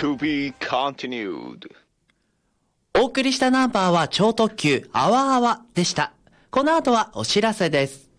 To be continued. お送りしたナンバーは超特急あわあわでした。この後はお知らせです。